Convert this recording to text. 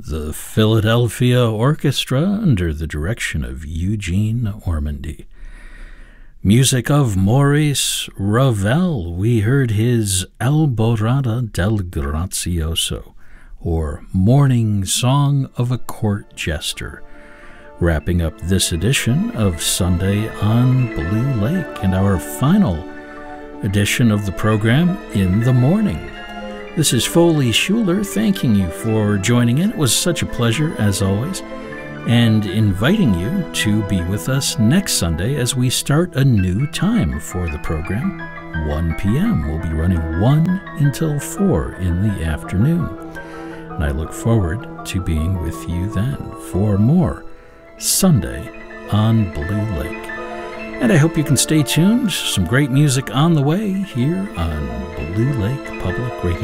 the Philadelphia Orchestra under the direction of Eugene Ormandy. Music of Maurice Ravel. We heard his Alborada del Grazioso, or Morning Song of a Court Jester, wrapping up this edition of Sunday on Blue Lake and our final edition of the program in the morning. This is Foley Schuler thanking you for joining in. It was such a pleasure, as always, and inviting you to be with us next Sunday as we start a new time for the program, 1 p.m. We'll be running 1 until 4 in the afternoon. And I look forward to being with you then for more Sunday on Blue Lake. And I hope you can stay tuned. Some great music on the way here on Blue Lake Public Radio.